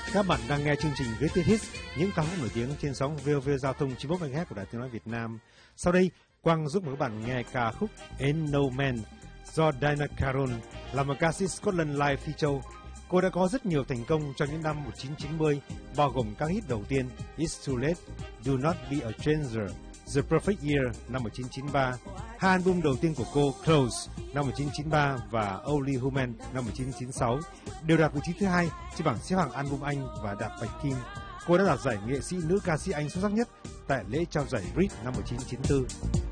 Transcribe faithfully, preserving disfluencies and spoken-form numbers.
Các bạn đang nghe chương trình Greatest Hits, những ca khúc nổi tiếng trên sóng vê o vê Giao thông chín mươi mốt mê ga héc của Đài Tiếng nói Việt Nam. Sau đây, Quang giúp mời các bạn nghe ca khúc Ain't No Man do Diana Carroll, là một ca sĩ Scotland live phi châu. Cô đã có rất nhiều thành công trong những năm một nghìn chín trăm chín mươi, bao gồm các hit đầu tiên It's Too Late, Do Not Be a Stranger, The Perfect Year năm một nghìn chín trăm chín mươi ba, hai album đầu tiên của cô Close năm một nghìn chín trăm chín mươi ba và Only Human năm một nghìn chín trăm chín mươi sáu đều đạt vị trí thứ hai trên bảng xếp hạng album Anh và đạt bạch kim. Cô đã đạt giải nghệ sĩ nữ ca sĩ Anh xuất sắc nhất tại lễ trao giải Brit năm một nghìn chín trăm chín mươi tư.